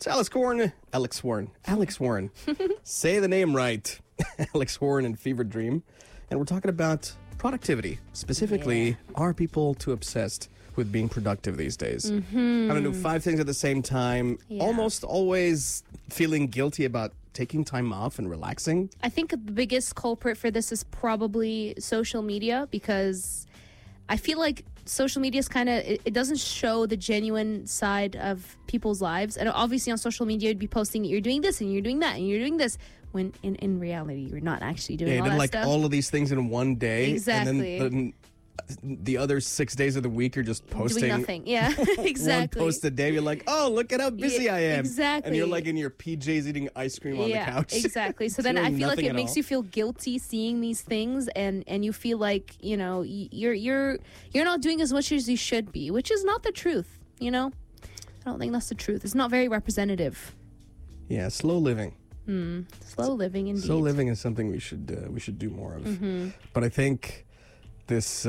It's Alex Warren. Say the name right. Alex Warren and Fever Dream. And we're talking about productivity. Specifically, are people too obsessed with being productive these days? Having to do 5 things at the same time. Almost always feeling guilty about taking time off and relaxing. I think the biggest culprit for this is probably social media, because I feel like social media is kind of, it doesn't show the genuine side of people's lives. And obviously on social media, you'd be posting you're doing this and you're doing that and you're doing this, when in reality, you're not actually doing all that like stuff. all of these things in one day. Exactly. And then the other 6 days of the week, you're just posting. Doing nothing. Yeah, exactly. One post a day, you're like, oh, look at how busy I am. Exactly. And you're like in your PJs eating ice cream on the couch. Exactly. So then I feel like it makes you feel guilty seeing these things, and you feel like, you know, you're not doing as much as you should be, which is not the truth, you know? I don't think that's the truth. It's not very representative. Yeah, slow living. Slow living, indeed. Slow living is something we should do more of. But I think this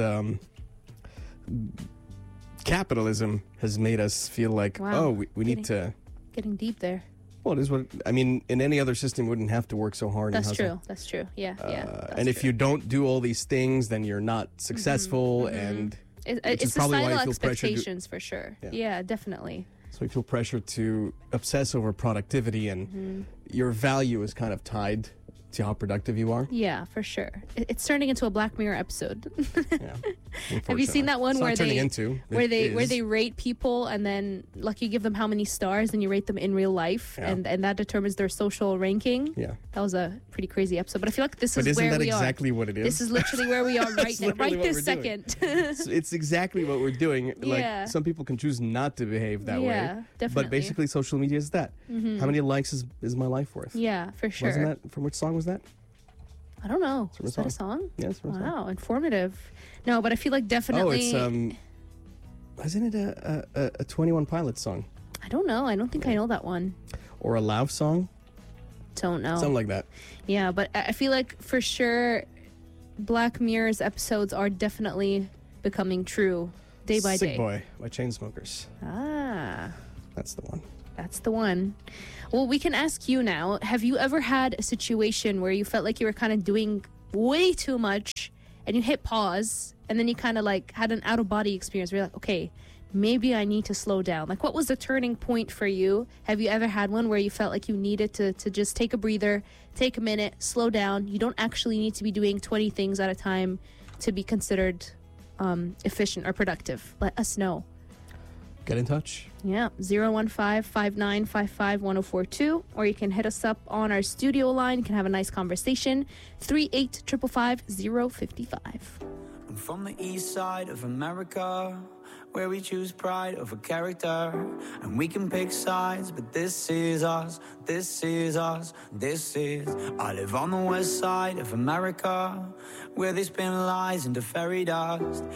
capitalism has made us feel like, we need to... Getting deep there. Well, it is what... I mean, in any other system, we wouldn't have to work so hard. That's true. Yeah, and if you don't do all these things, then you're not successful, and... It's societal expectations, for sure. Yeah, definitely. So we feel pressure to obsess over productivity, and your value is kind of tied to how productive you are. Yeah, for sure. It's turning into a Black Mirror episode. Have you seen that one where they rate people, and then like you give them how many stars and you rate them in real life, and that determines their social ranking? Yeah. That was a pretty crazy episode. But I feel like this is where we are. But isn't that exactly what it is? This is literally where we are right now, right this second. It's exactly what we're doing. Like, some people can choose not to behave that way. Yeah, definitely. But basically social media is that. How many likes is my life worth? Yeah, for sure. Wasn't that, from which song was that? I don't know. Is that a song? Yeah, it's from a song. Wow, informative. No, but I feel like definitely... Oh, it's, isn't it a 21 Pilots song? I don't know. I don't think I know that one. Or a Lauf song? Don't know. Something like that. Yeah, but I feel like for sure Black Mirror's episodes are definitely becoming true day by day. Sick Boy by Chainsmokers. Ah. That's the one. That's the one. Well, we can ask you now. Have you ever had a situation where you felt like you were kind of doing way too much and you hit pause and then you kind of like had an out-of-body experience where you're like, okay, maybe I need to slow down? Like, what was the turning point for you? Have you ever had one where you felt like you needed to just take a breather, take a minute, slow down? You don't actually need to be doing 20 things at a time to be considered efficient or productive. Let us know. Get in touch. Yeah, 015-5955-1042. Or you can hit us up on our studio line. You can have a nice conversation. 38-555-055. I'm from the east side of America, where we choose pride over character. And we can pick sides, but this is us, this is us, this is... I live on the west side of America, where they spin lies into fairy dust.